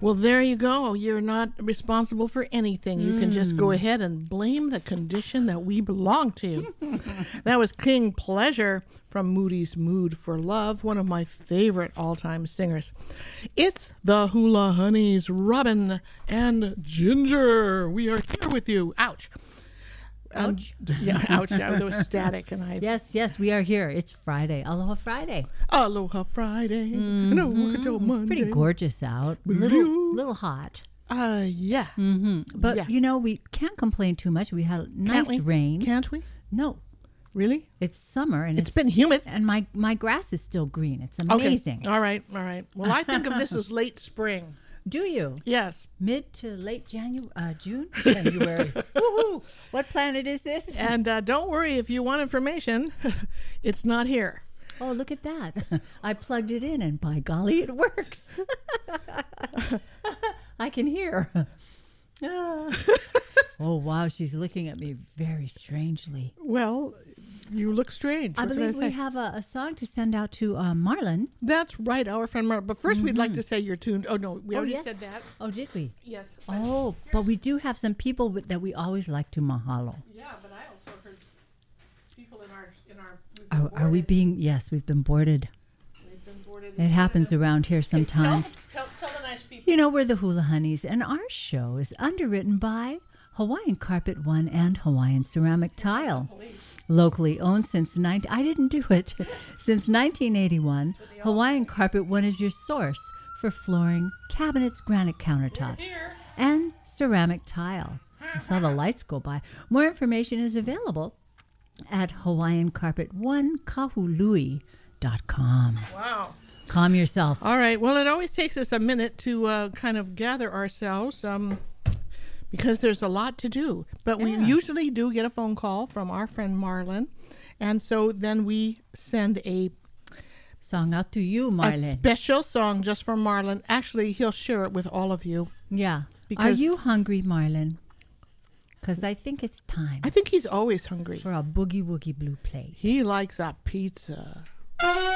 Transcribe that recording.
Well, there you go. You're not responsible for anything. You can just go ahead and blame the condition that we belong to. That was King Pleasure from Moody's Mood for Love, one of my favorite all-time singers. It's the Hula Honeys, Robin and Ginger. We are here with you. Ouch. Ouch. Yeah, ouch. There was static. And I. Yes, we are here. It's Friday. Aloha Friday. Aloha Friday. No, work until Monday. Pretty gorgeous out. With you. Little hot. Yeah. But, Yeah. you know, we can't complain too much. We had nice rain. Can't we? No. Really? It's summer. And It's been humid. And my grass is still green. It's amazing. Okay. All right. Well, I think of this as late spring. Do you? Yes. Mid to late June? January. Woohoo! What planet is this? And don't worry if you want information. It's not here. Oh, look at that. I plugged it in and by golly, it works. I can hear. Oh, wow. She's looking at me very strangely. Well, you look strange. I What can believe we say? have a song to send out to Marlon. That's right, our friend Mark. But 1st we'd like to say you're tuned. Oh, no, we already yes. said that. Oh, did we? Yes. Oh, but we do have some people that we always like to mahalo. Yeah, but I also heard people in our Are we being? Yes, we've been boarded. We've been boarded. It happens around here sometimes. Tell the nice people. You know, we're the Hula Honeys, and our show is underwritten by Hawaiian Carpet One and Hawaiian Ceramic Tile. Locally owned since I didn't do it. Since 1981, Hawaiian Carpet One is your source for flooring, cabinets, granite countertops, and ceramic tile. I saw the lights go by. More information is available at HawaiianCarpet1Kahului.com. Wow. Calm yourself. All right. Well, it always takes us a minute to kind of gather ourselves because there's a lot to do. But we usually do get a phone call from our friend Marlon. And so then we send a Song out to you, a Marlon. special song just for Marlon. Actually, he'll share it with all of you. Yeah. Are Because- you hungry, Marlon? Because I think it's time I think he's always hungry. for a boogie woogie blue plate. He likes a pizza.